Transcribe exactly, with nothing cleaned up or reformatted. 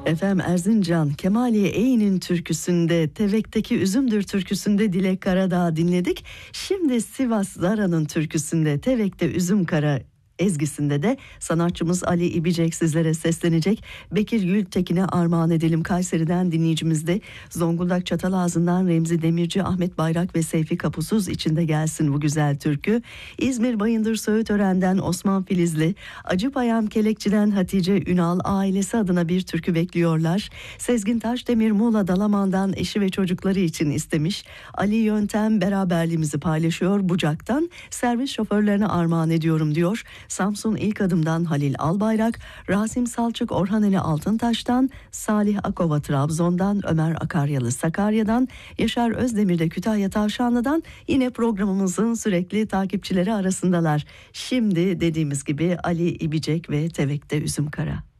Efendim Erzincan Kemaliye Eğin'in türküsünde, Tevek'teki Üzümdür türküsünde Dilek Karadağ dinledik. Şimdi Sivas Zara'nın türküsünde, Tevek'te Üzüm Kara ezgisinde de sanatçımız Ali İbicek sizlere seslenecek. Bekir Gültekin'e armağan edelim. Kayseri'den dinleyicimiz de Zonguldak Çatalazı'ndan Remzi Demirci, Ahmet Bayrak ve Seyfi Kapusuz içinde gelsin bu güzel türkü. İzmir Bayındır Söğütören'den Osman Filizli, Acıpayam Kelekçi'den Hatice Ünal ailesi adına bir türkü bekliyorlar. Sezgin Taşdemir Muğla Dalaman'dan eşi ve çocukları için istemiş. Ali Yöntem beraberliğimizi paylaşıyor Bucak'tan. Servis şoförlerine armağan ediyorum diyor. Samsun İlk Adım'dan Halil Albayrak, Rasim Salçık Orhaneli Altıntaş'tan, Salih Akova Trabzon'dan, Ömer Akaryalı Sakarya'dan, Yaşar Özdemir de Kütahya Tavşanlı'dan yine programımızın sürekli takipçileri arasındalar. Şimdi dediğimiz gibi Ali İbicek ve Tevek'te Üzüm Kara.